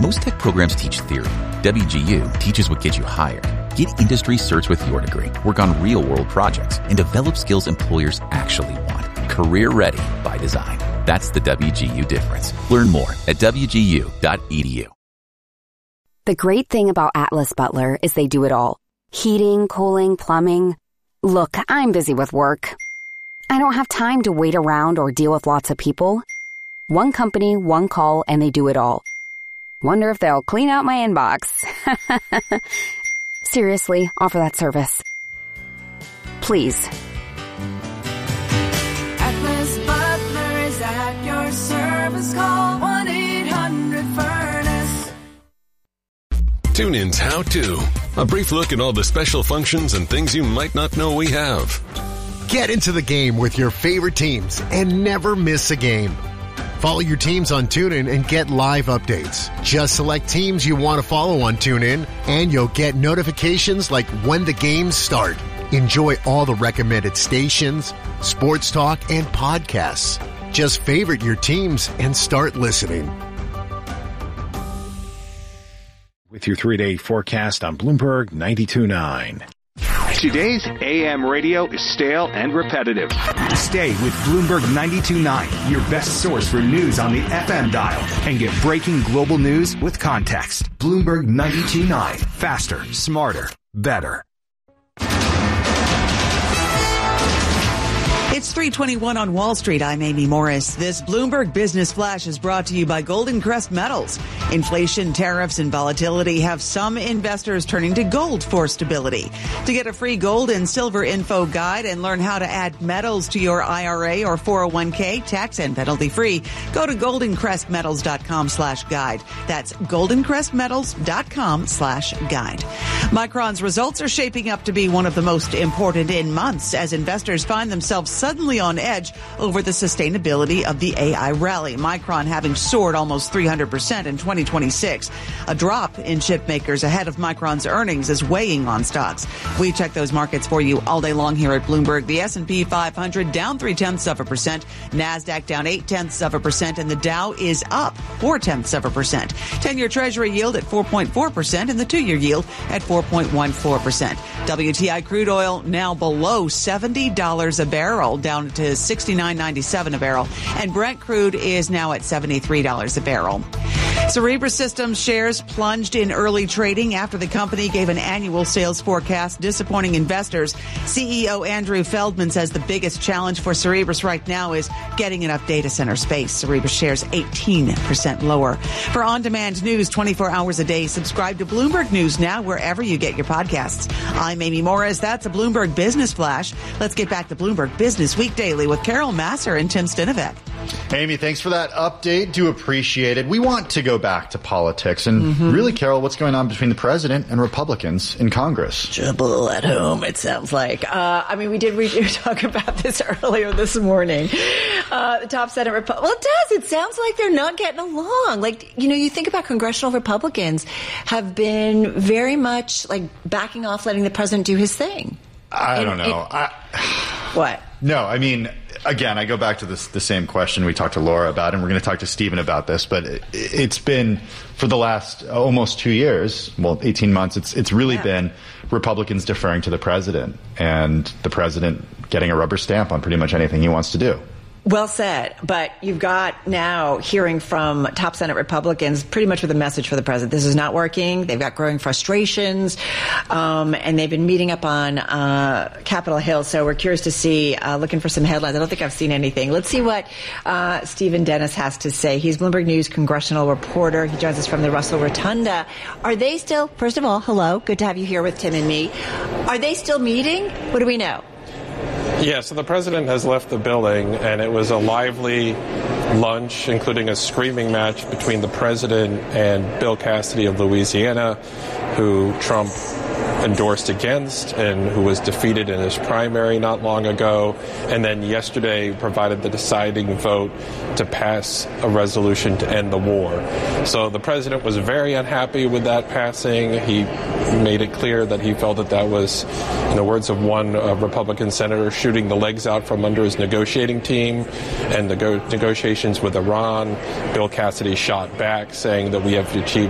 Most tech programs teach theory. WGU teaches what gets you hired. Get industry certs with your degree, work on real-world projects, and develop skills employers actually want. Career ready by design. That's the WGU difference. Learn more at WGU.edu. The great thing about Atlas Butler is they do it all. Heating, cooling, plumbing. Look, I'm busy with work. I don't have time to wait around or deal with lots of people. One company, one call, and they do it all. Wonder if they'll clean out my inbox. Seriously, offer that service. Please. Atlas Butler is at your service. Call 1-800-FURNACE. TuneIn's How To. A brief look at all the special functions and things you might not know we have. Get into the game with your favorite teams and never miss a game. Follow your teams on TuneIn and get live updates. Just select teams you want to follow on TuneIn, and you'll get notifications like when the games start. Enjoy all the recommended stations, sports talk, and podcasts. Just favorite your teams and start listening. With your 3-day forecast on Bloomberg 92.9. Today's AM radio is stale and repetitive. Stay with Bloomberg 92.9, your best source for news on the FM dial, and get breaking global news with context. Bloomberg 92.9, faster, smarter, better. It's 3:21 on Wall Street. I'm Amy Morris. This Bloomberg Business Flash is brought to you by Golden Crest Metals. Inflation, tariffs, and volatility have some investors turning to gold for stability. To get a free gold and silver info guide and learn how to add metals to your IRA or 401k, tax and penalty free, go to goldencrestmetals.com/guide. That's goldencrestmetals.com/guide. Micron's results are shaping up to be one of the most important in months as investors find themselves suddenly on edge over the sustainability of the AI rally. Micron having soared almost 300% in 2026. A drop in chip makers ahead of Micron's earnings is weighing on stocks. We check those markets for you all day long here at Bloomberg. The S&P 500 down 0.3%. NASDAQ down 0.8%. And the Dow is up 0.4%. 10-year Treasury yield at 4.4% and the 2-year yield at 4.14%. WTI crude oil now below $70 a barrel, down to $69.97 a barrel. And Brent crude is now at $73 a barrel. Cerebras Systems shares plunged in early trading after the company gave an annual sales forecast, disappointing investors. CEO Andrew Feldman says the biggest challenge for Cerebras right now is getting enough data center space. Cerebras shares 18% lower. For on-demand news 24 hours a day, subscribe to Bloomberg News now wherever you get your podcasts. I'm Amy Morris. That's a Bloomberg Business Flash. Let's get back to Bloomberg Business Week Daily with Carol Masser and Tim Stinovec. Amy, thanks for that update. Do appreciate it. We want to go back to politics. And really, Carol, what's going on between the president and Republicans in Congress? Trouble at home, it sounds like. We did talk about this earlier this morning. The top Senate Republicans. Well, it does. It sounds like they're not getting along. You think about congressional Republicans have been very much backing off, letting the president do his thing. I don't know. What? No, again, I go back to the same question we talked to Laura about, and we're going to talk to Stephen about this, but it's been for the last almost 2 years, 18 months, it's really been Republicans deferring to the president and the president getting a rubber stamp on pretty much anything he wants to do. Well said. But you've got now hearing from top Senate Republicans pretty much with a message for the president. This is not working. They've got growing frustrations, and they've been meeting up on Capitol Hill. So we're curious to see, looking for some headlines. I don't think I've seen anything. Let's see what Stephen Dennis has to say. He's Bloomberg News congressional reporter. He joins us from the Russell Rotunda. Are they still, first of all, hello, good to have you here with Tim and me. Are they still meeting? What do we know? Yeah, so the president has left the building, and it was a lively lunch, including a screaming match between the president and Bill Cassidy of Louisiana, who Trump endorsed against and who was defeated in his primary not long ago, and then yesterday provided the deciding vote to pass a resolution to end the war. So the president was very unhappy with that passing. He made it clear that he felt that was, in the words of one Republican senator, shooting the legs out from under his negotiating team. And the negotiations with Iran, Bill Cassidy shot back, saying that we have achieved